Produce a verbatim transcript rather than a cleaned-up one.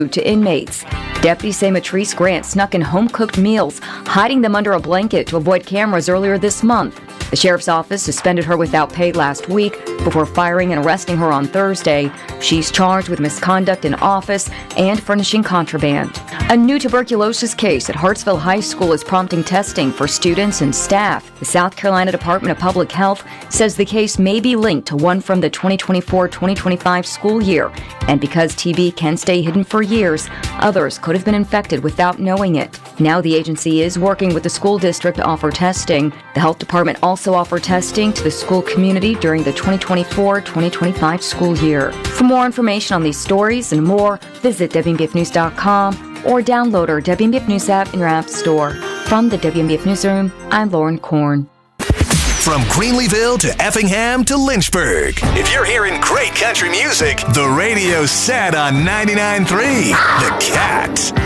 to inmates. Deputies say Matrice Grant snuck in home-cooked meals, hiding them under a blanket to avoid cameras earlier this month. The sheriff's office suspended her without pay last week before firing and arresting her on Thursday. She's charged with misconduct in office and furnishing contraband. A new tuberculosis case at Hartsville High School is prompting testing for students and staff. The South Carolina Department of Public Health says the case may be linked to one from the twenty twenty-four twenty twenty-five school year. And because T B can stay hidden for years, others could have been infected without knowing it. Now the agency is working with the school district to offer testing. The health department also offered testing to the school community during the twenty twenty-four twenty twenty-five school year. For more information on these stories and more, visit W M B F news dot com or download our W M B F News app in your app store. From the W M B F Newsroom, I'm Lauren Korn. From Greenleeville to Effingham to Lynchburg. If you're hearing great country music, the radio's set on ninety-nine point three The Cat.